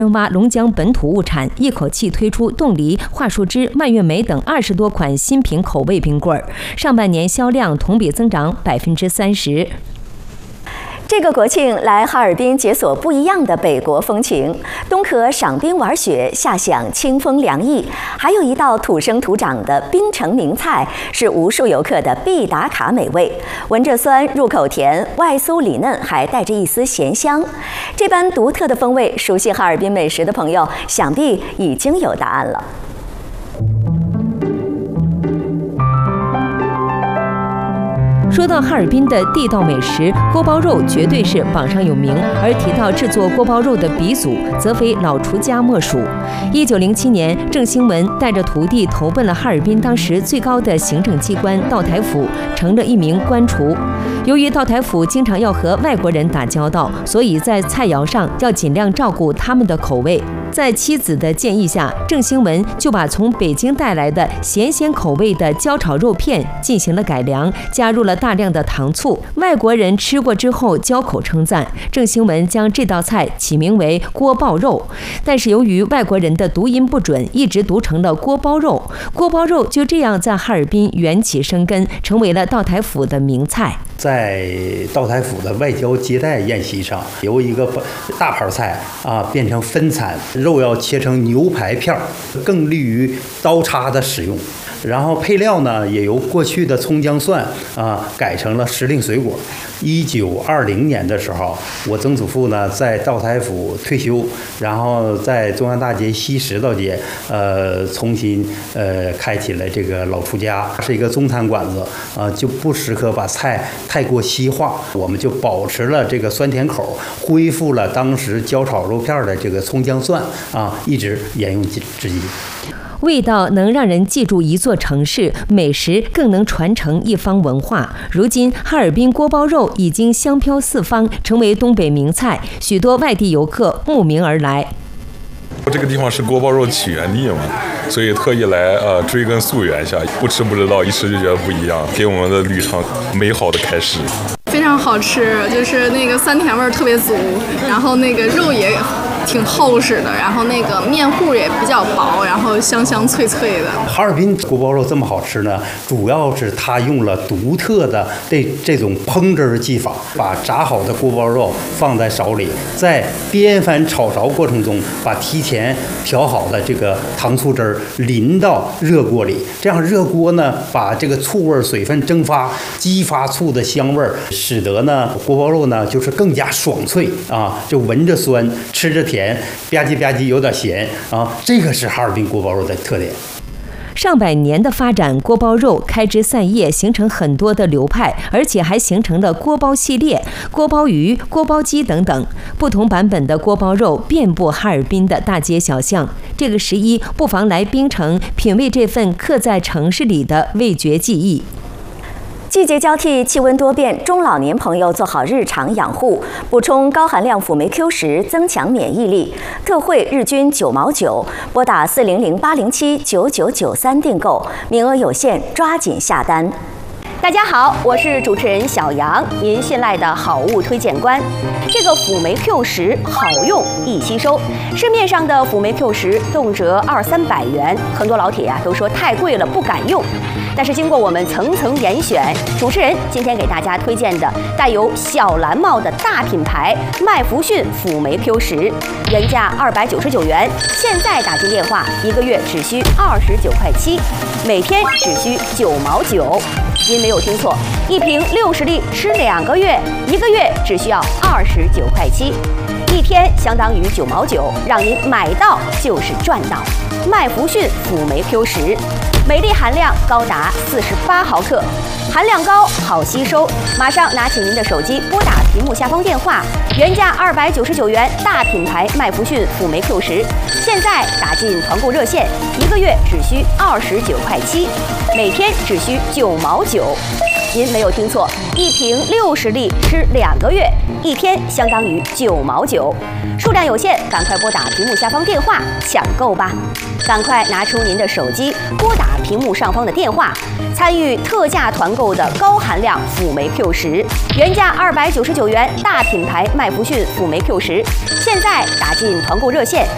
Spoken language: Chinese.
深挖龙江本土物产，一口气推出冻梨、桦树汁、蔓越莓等20多款新品口味冰棍儿，上半年销量同比增长30%。 这个国庆来哈尔滨解锁不一样的北国风情，冬可赏冰玩雪，夏享清风凉意，还有一道土生土长的冰城名菜，是无数游客的必打卡美味。闻着酸，入口甜，外酥里嫩，还带着一丝咸香。这般独特的风味，熟悉哈尔滨美食的朋友想必已经有答案了。 说到哈尔滨的地道美食，锅包肉绝对是榜上有名。而提到制作锅包肉的鼻祖，则非老厨家莫属。1907年，郑兴文带着徒弟投奔了哈尔滨当时最高的行政机关道台府，成了一名官厨。由于道台府经常要和外国人打交道，所以在菜肴上要尽量照顾他们的口味。在妻子的建议下，郑兴文就把从北京带来的咸口味的焦炒肉片进行了改良，加入了大量的糖醋。外国人吃过之后交口称赞，郑兴文将这道菜起名为锅爆肉。但是由于外国人的读音不准，一直读成了锅包肉。锅包肉就这样在哈尔滨缘起生根，成为了道台府的名菜。 在道台府的外交接待宴席上，由一个大盘菜变成分餐，肉要切成牛排片，更利于刀叉的使用。然后配料呢，也由过去的葱姜蒜改成了时令水果。1920年的时候，我曾祖父呢在道台府退休，然后在中央大街西10道街重新开启了这个老厨家，是一个中餐馆子就不适合把菜太过西化，我们就保持了这个酸甜口，恢复了当时焦炒肉片的这个葱姜蒜一直沿用至今。 味道能让人记住一座城市，美食更能传承一方文化。如今，哈尔滨锅包肉已经香飘四方，成为东北名菜，许多外地游客慕名而来。 这个地方是锅包肉起源地嘛，所以特意来追根溯源一下，不吃不知道，一吃就觉得不一样，给我们的旅程美好的开始。 非常好吃，就是那个酸甜味特别足，然后那个肉也挺厚实的，然后那个面糊也比较薄，然后香香脆脆的。 哈尔滨锅包肉这么好吃呢，主要是它用了独特的这种烹制技法，把炸好的锅包肉放在勺里，在煸翻炒勺过程中，把提前调好的这个糖醋汁儿淋到热锅里，这样热锅呢把这个醋味水分蒸发，激发醋的香味儿，使得呢锅包肉呢就是更加爽脆就闻着酸，吃着甜，吧唧吧唧有点咸这个是哈尔滨锅包肉的特点。 上百年的发展，锅包肉开枝散叶，形成很多的流派，而且还形成了锅包系列、锅包鱼、锅包鸡等等不同版本的锅包肉，遍布哈尔滨的大街小巷。这个11不妨来冰城品味这份刻在城市里的味觉记忆。 季节交替，气温多变，中老年朋友做好日常养护，补充高含量辅酶 Q10，增强免疫力。特惠日均9毛9，拨打400-807-9993订购，名额有限，抓紧下单。大家好，我是主持人小杨，您信赖的好物推荐官。这个辅酶 Q10好用易吸收，市面上的辅酶 Q10动辄200-300元，很多老铁都说太贵了不敢用。但是经过我们层层严选，主持人今天给大家推荐的带有小蓝帽的大品牌麦弗逊辅酶 Q10，原价299元，现在打进电话1个月只需29.7块，每天只需9毛9。您没有听错，一瓶60粒吃2个月，1个月只需要29.7块，一天相当于9毛9，让您买到就是赚到。麦弗逊辅酶 Q10。每粒含量高达48毫克，含量高，好吸收。马上拿起您的手机，拨打屏幕下方电话，原价299元，大品牌麦弗逊辅酶 Q10，现在打进团购热线，1个月只需29.7块，每天只需9毛9。您没有听错，一瓶60粒吃2个月，一天相当于9毛9。数量有限，赶快拨打屏幕下方电话抢购吧！赶快拿出您的手机，拨打屏幕上方的电话，参与特价团购的高含量辅酶 Q10，原价299元，大品牌麦弗逊辅酶 Q10，现在打进团购热线